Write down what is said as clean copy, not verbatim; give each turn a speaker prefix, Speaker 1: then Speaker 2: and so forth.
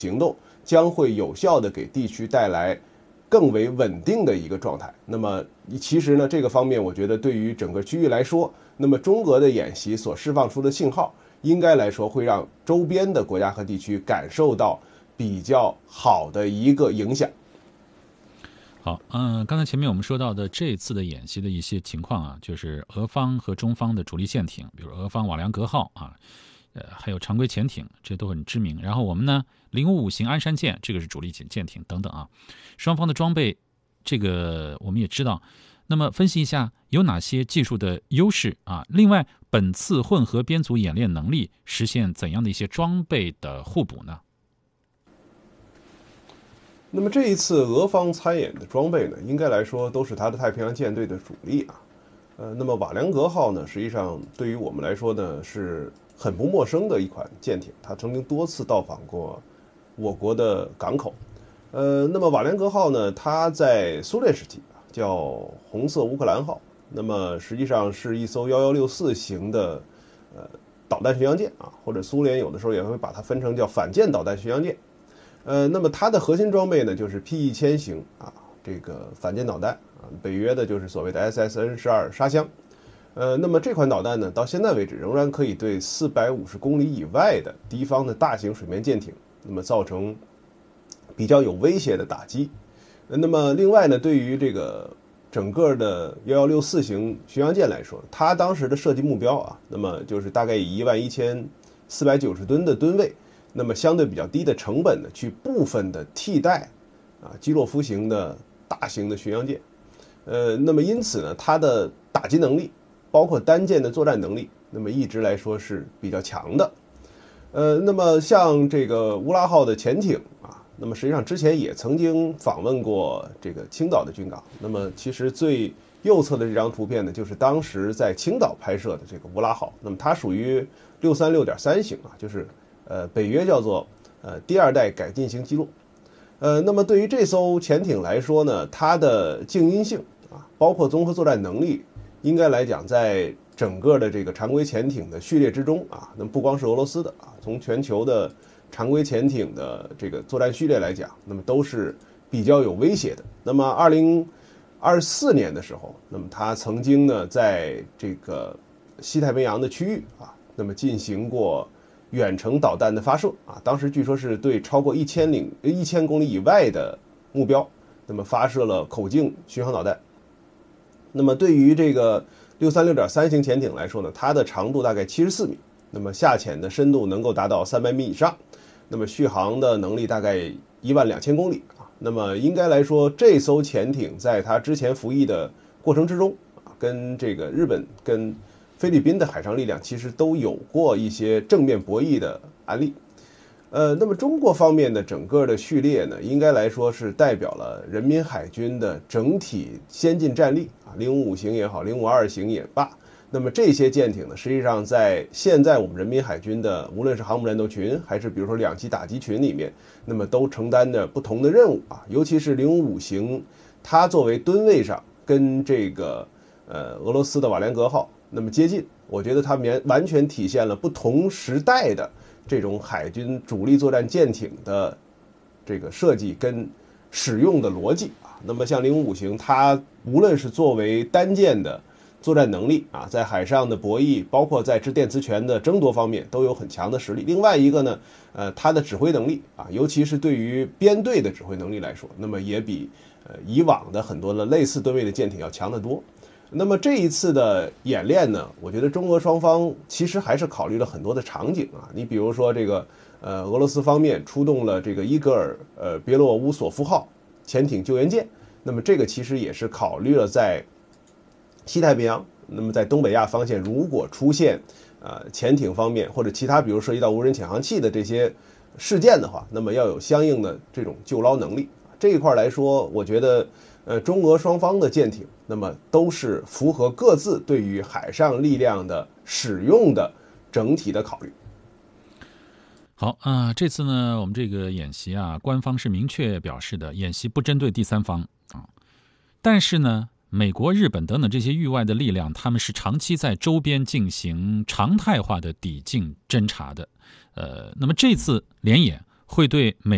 Speaker 1: 行动将会有效的给地区带来更为稳定的一个状态。那么其实呢，这个方面我觉得对于整个区域来说，那么中俄的演习所释放出的信号，应该来说会让周边的国家和地区感受到比较好的一个影响。
Speaker 2: 好，刚才前面我们说到的这次的演习的一些情况啊，就是俄方和中方的主力舰艇，比如俄方瓦良格号啊，还有常规潜艇，这都很知名。然后我们呢，055型鞍山舰，这个是主力舰艇等等啊，双方的装备，这个我们也知道。那么分析一下有哪些技术的优势啊？另外，本次混合编组演练能力实现怎样的一些装备的互补呢？
Speaker 1: 那么这一次俄方参演的装备呢，应该来说都是它的太平洋舰队的主力啊。那么瓦良格号呢，实际上对于我们来说呢是很不陌生的一款舰艇，它曾经多次到访过我国的港口。那么瓦良格号呢，它在苏联时期叫红色乌克兰号，那么实际上是一艘1164型的导弹巡洋舰啊，或者苏联有的时候也会把它分成叫反舰导弹巡洋舰。那么它的核心装备呢，就是 P1000型啊，这个反舰导弹啊，北约的就是所谓的 SSN-12沙箱。那么这款导弹呢，到现在为止仍然可以对450公里以外的敌方的大型水面舰艇，那么造成比较有威胁的打击。那么另外呢，对于这个整个的1164型巡洋舰来说，它当时的设计目标啊，那么就是大概以11490吨的吨位。那么相对比较低的成本呢，去部分的替代基洛夫型的大型的巡洋舰，那么因此呢，它的打击能力，包括单舰的作战能力，那么一直来说是比较强的。那么像这个乌拉号的潜艇啊，那么实际上之前也曾经访问过这个青岛的军港。那么其实最右侧的这张图片呢，就是当时在青岛拍摄的这个乌拉号。那么它属于636.3型啊，就是北约叫做第二代改进型基洛。那么对于这艘潜艇来说呢，它的静音性啊，包括综合作战能力，应该来讲在整个的这个常规潜艇的序列之中啊，那么不光是俄罗斯的啊，从全球的常规潜艇的这个作战序列来讲，那么都是比较有威胁的。那么2024年的时候，那么它曾经呢在这个西太平洋的区域啊，那么进行过远程导弹的发射啊，当时据说是对超过1000公里以外的目标，那么发射了口径巡航导弹。那么对于这个636.3型潜艇来说呢，它的长度大概74米，那么下潜的深度能够达到300米以上，那么续航的能力大概12000公里啊。那么应该来说，这艘潜艇在它之前服役的过程之中啊，跟这个日本跟菲律宾的海上力量其实都有过一些正面博弈的案例。那么中国方面的整个的序列呢，应该来说是代表了人民海军的整体先进战力啊，055型也好，052型也罢。那么这些舰艇呢，实际上在现在我们人民海军的无论是航母战斗群，还是比如说2栖打击群里面，那么都承担着不同的任务啊。尤其是055型，它作为吨位上跟这个俄罗斯的瓦良格号那么接近，我觉得它完全体现了不同时代的这种海军主力作战舰艇的这个设计跟使用的逻辑啊。那么像055型，它无论是作为单舰的作战能力啊，在海上的博弈，包括在制电磁权的争夺方面都有很强的实力。另外一个呢，它的指挥能力啊，尤其是对于编队的指挥能力来说，那么也比以往的很多的类似吨位的舰艇要强得多。那么这一次的演练呢，我觉得中俄双方其实还是考虑了很多的场景啊。你比如说这个俄罗斯方面出动了这个伊戈尔别洛乌索夫号潜艇救援舰，那么这个其实也是考虑了在西太平洋，那么在东北亚方向如果出现潜艇方面或者其他比如涉及到无人潜航器的这些事件的话，那么要有相应的这种救捞能力。这一块来说，我觉得中俄双方的舰艇那么都是符合各自对于海上力量的使用的整体的考虑。
Speaker 2: 好这次呢，我们这个演习啊，官方是明确表示的，演习不针对第三方啊。但是呢，美国、日本等等这些域外的力量，他们是长期在周边进行常态化的抵近侦察的。那么这次联演会对美